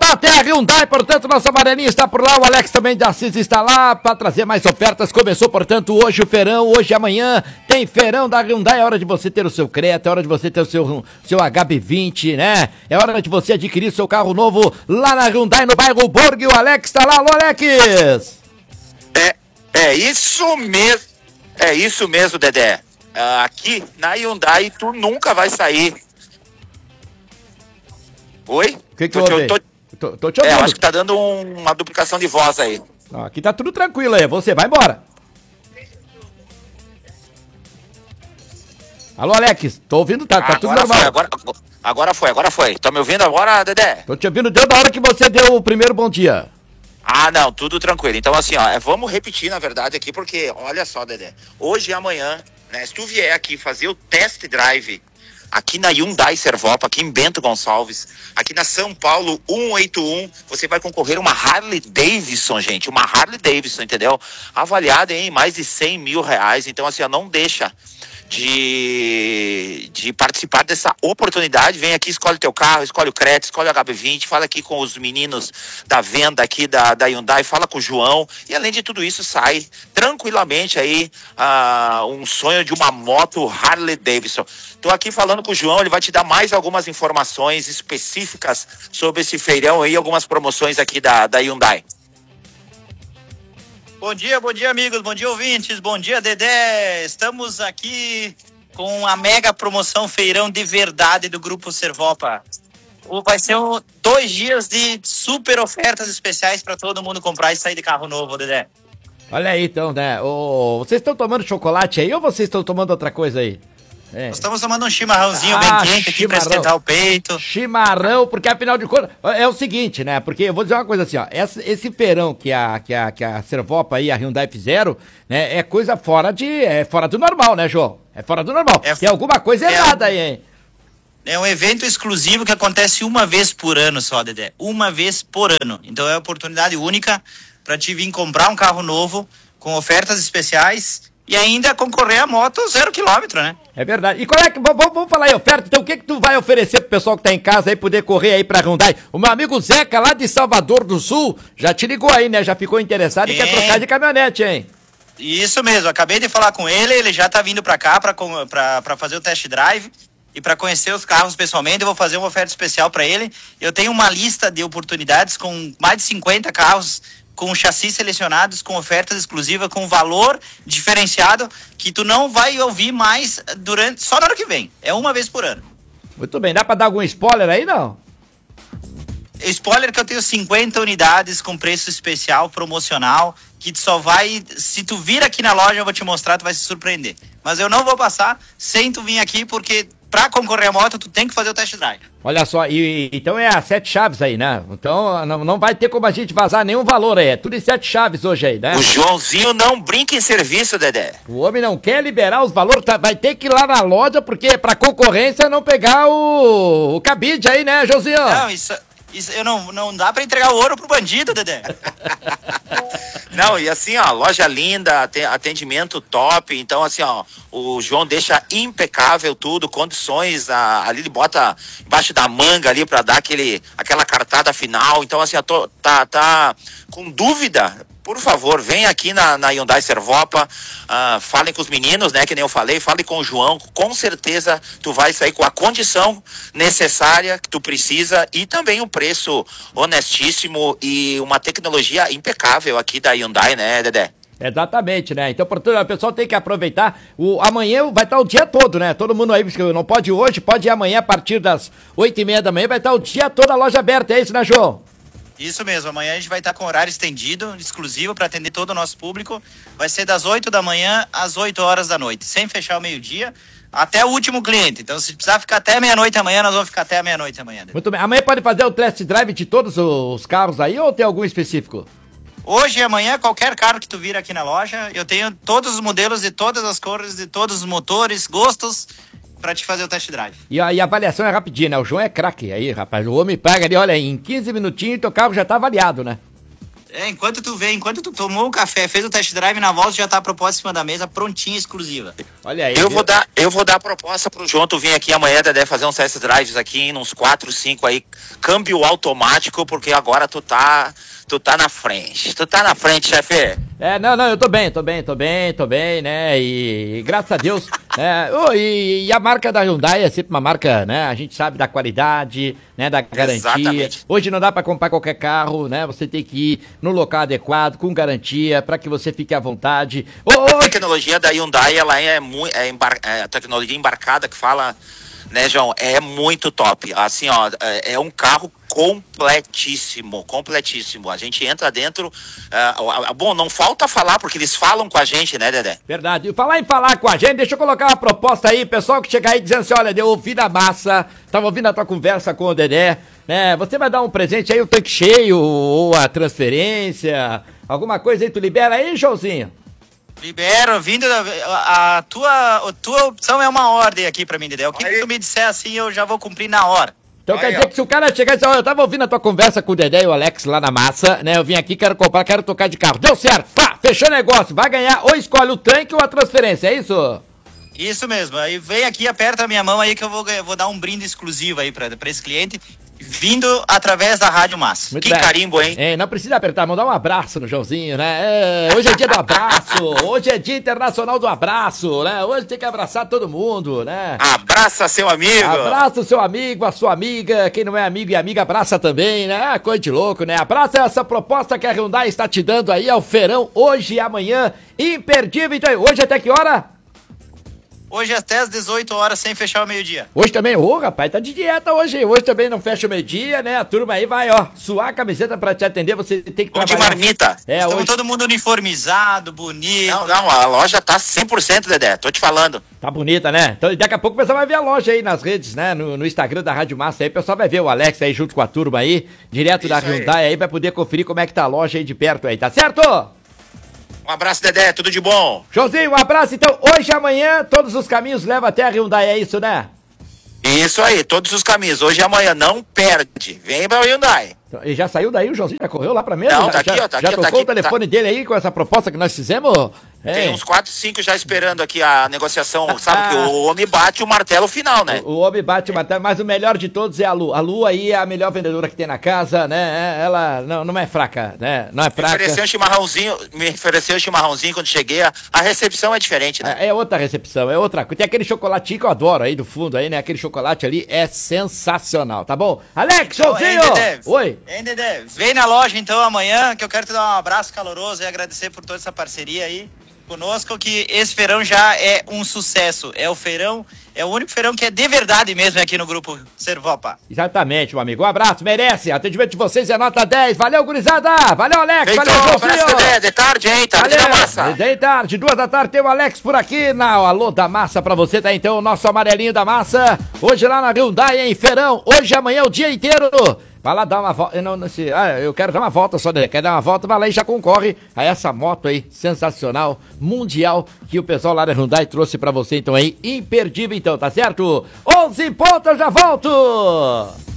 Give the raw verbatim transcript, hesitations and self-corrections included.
J R Hyundai, portanto, nossa amarelinha está por lá, o Alex também de Assis está lá para trazer mais ofertas. Começou, portanto, hoje o feirão, hoje e amanhã tem feirão da Hyundai. É hora de você ter o seu Creta, é hora de você ter o seu, seu H B vinte, né? É hora de você adquirir seu carro novo lá na Hyundai, no bairro Borg. O Alex está lá, alô, Alex! É, é isso mesmo, é isso mesmo, Dedé. Uh, aqui na Hyundai tu nunca vai sair. Oi? O que que houve? Tô, tô, tô te ouvindo. É, eu acho que tá dando um, uma duplicação de voz aí. Não, aqui tá tudo tranquilo aí, você vai embora. Alô, Alex, tô ouvindo, tá, tá tudo normal. Foi, agora, agora foi, agora foi. Tá me ouvindo agora, Dedé? Tô te ouvindo desde a hora que você deu o primeiro bom dia. Ah, não, tudo tranquilo. Então, assim, ó, vamos repetir, na verdade, aqui, porque, olha só, Dedé, hoje e amanhã, né, se tu vier aqui fazer o test drive aqui na Hyundai Servopa, aqui em Bento Gonçalves, aqui na São Paulo cento e oitenta e um, você vai concorrer uma Harley Davidson, gente, uma Harley Davidson, entendeu? Avaliada em mais de cem mil reais, então assim, ó, não deixa de, de participar dessa oportunidade. Vem aqui, escolhe teu carro, escolhe o Creta, escolhe o H B vinte, fala aqui com os meninos da venda aqui da, da Hyundai, fala com o João, e além de tudo isso, sai tranquilamente aí uh, um sonho de uma moto Harley Davidson. Tô aqui falando com o João, ele vai te dar mais algumas informações específicas sobre esse feirão aí, algumas promoções aqui da, da Hyundai. Bom dia, bom dia, amigos, bom dia, ouvintes, bom dia, Dedé. Estamos aqui com a mega promoção feirão de verdade do Grupo Servopa. Vai ser um, dois dias de super ofertas especiais para todo mundo comprar e sair de carro novo, Dedé. Olha aí, então, né? Ô, vocês estão tomando chocolate aí ou vocês estão tomando outra coisa aí? É. Nós estamos tomando um chimarrãozinho ah, bem quente aqui pra esquentar o peito. Chimarrão, porque afinal de contas, é o seguinte, né? Porque eu vou dizer uma coisa assim, ó, esse, esse feirão que a, que, a, que a Servopa e a Hyundai fizeram, né? É coisa fora de, é fora do normal, né, João? É fora do normal. É, Tem alguma coisa é errada um, aí, hein? É um evento exclusivo que acontece uma vez por ano só, Dedé. Uma vez por ano. Então é uma oportunidade única pra te vir comprar um carro novo com ofertas especiais e ainda concorrer a moto zero quilômetro, né? É verdade. E qual é que... Vamos, vamos falar aí, oferta. Então, o que que tu vai oferecer pro pessoal que tá em casa aí, poder correr aí pra Hyundai? O meu amigo Zeca, lá de Salvador do Sul, já te ligou aí, né? Já ficou interessado e, e quer trocar de caminhonete, hein? Isso mesmo. Acabei de falar com ele, ele já tá vindo pra cá pra, pra, pra fazer o test drive e pra conhecer os carros pessoalmente. Eu vou fazer uma oferta especial pra ele. Eu tenho uma lista de oportunidades com mais de cinquenta carros com chassis selecionados, com ofertas exclusivas, com valor diferenciado, que tu não vai ouvir mais durante, só no ano que vem. É uma vez por ano. Muito bem, dá pra dar algum spoiler aí, não? Spoiler que eu tenho cinquenta unidades com preço especial, promocional, que tu só vai, se tu vir aqui na loja eu vou te mostrar, tu vai se surpreender. Mas eu não vou passar sem tu vir aqui, porque pra concorrer à moto, tu tem que fazer o test drive. Olha só, e, então é as sete chaves aí, né? Então não, não vai ter como a gente vazar nenhum valor aí, é tudo em sete chaves hoje aí, né? O Joãozinho não brinca em serviço, Dedé. O homem não quer liberar os valores, tá, vai ter que ir lá na loja, porque pra concorrência não pegar o, o cabide aí, né, Joãozinho? Não, isso... Isso, eu não, não dá pra entregar ouro pro bandido, Dedé. Não, e assim, ó, loja linda, atendimento top. Então, assim, ó, o João deixa impecável tudo, condições, a, ali ele bota embaixo da manga ali pra dar aquele, aquela cartada final. Então, assim, ó, tô, tá, tá com dúvida? Por favor, vem aqui na, na Hyundai Servopa, uh, falem com os meninos, né, que nem eu falei, fale com o João, com certeza tu vai sair com a condição necessária que tu precisa e também um preço honestíssimo e uma tecnologia impecável aqui da Hyundai, né, Dedé? Exatamente, né? Então, portanto, o pessoal tem que aproveitar. O, amanhã vai estar o dia todo, né? Todo mundo aí, não pode ir hoje, pode ir amanhã a partir das oito e meia da manhã, vai estar o dia todo a loja aberta, é isso, né, João? Isso mesmo, amanhã a gente vai estar com horário estendido, exclusivo para atender todo o nosso público. Vai ser das oito da manhã às oito horas da noite, sem fechar o meio-dia, até o último cliente. Então, se precisar ficar até meia-noite amanhã, nós vamos ficar até a meia-noite amanhã. Muito bem. Amanhã pode fazer o test drive de todos os carros aí ou tem algum específico? Hoje e amanhã, qualquer carro que tu vir aqui na loja, eu tenho todos os modelos de todas as cores, de todos os motores, gostos, pra te fazer o test drive. E a, e a avaliação é rapidinha, né? O João é craque aí, rapaz. O homem paga ali, olha, em quinze minutinhos teu carro já tá avaliado, né? É, enquanto tu vem, enquanto tu tomou o café, fez o test drive, na volta já tá a proposta em cima da mesa, prontinha, exclusiva. Olha aí. Eu vou dar, eu vou dar a proposta pro João, tu vir aqui amanhã, Dedé, fazer uns test drives aqui, uns quatro, cinco aí, câmbio automático, porque agora tu tá, tu tá na frente. Tu tá na frente, chefe. É, não, não, eu tô bem, tô bem, tô bem, tô bem, né, e, e graças a Deus, é, oh, e, e a marca da Hyundai é sempre uma marca, né, a gente sabe da qualidade, né, da garantia. Exatamente. Hoje não dá pra comprar qualquer carro, né, você tem que ir no local adequado, com garantia, pra que você fique à vontade. Oh, oh, A tecnologia da Hyundai, ela é muito, é, embar, é a tecnologia embarcada que fala, né, João, é muito top. Assim, ó, é, é um carro completíssimo, completíssimo. A gente entra dentro, uh, bom, não falta falar, porque eles falam com a gente, né, Dedé? Verdade. E falar em falar com a gente, deixa eu colocar uma proposta aí, pessoal que chega aí dizendo assim, olha, eu ouvi da massa, tava ouvindo a tua conversa com o Dedé, né, você vai dar um presente aí, o tanque cheio, ou a transferência, alguma coisa aí, tu libera aí, Joãozinho? Libero, vindo, a, a, tua, a tua opção é uma ordem aqui pra mim, Dedé. O que, que tu me disser assim, eu já vou cumprir na hora. Então Aí, quer dizer ó. que se o cara chegar e dizer, olha, eu tava ouvindo a tua conversa com o Dedé e o Alex lá na massa, né, eu vim aqui, quero comprar, quero tocar de carro, deu certo, pá, fechou o negócio, vai ganhar ou escolhe o tanque ou a transferência, é isso? Isso mesmo, aí vem aqui, aperta a minha mão aí que eu vou, ganhar- vou dar um brinde exclusivo aí pra, pra esse cliente, vindo através da Rádio Massa. Muito Que carimbo, hein? É, não precisa apertar, mandar um abraço no Joãozinho, né? É, hoje é dia do abraço, hoje é dia internacional do abraço, né? Hoje tem que abraçar todo mundo, né? Abraça seu amigo. Abraça o seu amigo, a sua amiga, quem não é amigo e amiga, abraça também, né? Ah, coisa de louco, né? Abraça essa proposta que a Hyundai está te dando aí ao feirão, hoje e amanhã, imperdível. Então, hoje até que hora? Hoje até às dezoito horas, sem fechar o meio-dia. Hoje também, ô rapaz, tá de dieta hoje, hoje também não fecha o meio-dia, né? A turma aí vai, ó, suar a camiseta pra te atender, você tem que Ou de trabalhar. marmita. É, Estamos hoje... todo mundo uniformizado, bonito. Não, não, a loja tá cem por cento, Dedé, tô te falando. Tá bonita, né? Então daqui a pouco o pessoal vai ver a loja aí nas redes, né? No, no Instagram da Rádio Massa aí, o pessoal vai ver o Alex aí junto com a turma aí, direto da Isso aí. Hyundai aí, vai poder conferir como é que tá a loja aí de perto aí, tá certo? Um abraço, Dedé, tudo de bom. Joãozinho, um abraço então, hoje e amanhã todos os caminhos levam até a Hyundai, é isso, né? Isso aí, todos os caminhos, hoje e amanhã, não perde. Vem pra Hyundai. E já saiu daí o Joãozinho, já correu lá pra mesa? Não, já, tá aqui, já, ó, tá já aqui, tocou tá o aqui, telefone dele aí com essa proposta que nós fizemos? Tem É. uns quatro, cinco já esperando aqui a negociação, sabe que o homem bate o martelo final, né? O, o homem bate o martelo, mas o melhor de todos é a Lu. A Lu aí é a melhor vendedora que tem na casa, né? É, ela não, não é fraca, né? Não é Me fraca. ofereceu um chimarrãozinho, me ofereceu um chimarrãozinho quando cheguei, a, a recepção é diferente, né? É, é outra recepção, é outra coisa. Tem aquele chocolatinho que eu adoro aí do fundo aí, né? Aquele chocolate ali é sensacional, tá bom? Alex, Então, Joãozinho! hein, Dedé? Oi! Hein, Dedé? Vem na loja então amanhã, que eu quero te dar um abraço caloroso e agradecer por toda essa parceria aí conosco, que esse feirão já é um sucesso. É o feirão, é o único feirão que é de verdade mesmo aqui no grupo Servopa. Exatamente, meu amigo. Um abraço, merece. Atendimento de vocês é nota dez. Valeu, gurizada! Valeu, Alex! Feito, Valeu, abraço, Joãozinho! Dedé, de tarde, hein? Tarde da massa. Valeu! De tarde, duas da tarde, tem o Alex por aqui na Alô da Massa pra você, tá? Então, o nosso amarelinho da massa, hoje lá na Hyundai, em feirão, hoje e amanhã o dia inteiro. Vai lá dar uma volta, eu, não, não sei, ah, eu quero dar uma volta só, quer dar uma volta, vai lá e já concorre a essa moto aí, sensacional, mundial, que o pessoal lá da Hyundai trouxe pra você, então aí, imperdível então, tá certo? onze pontos, já volto!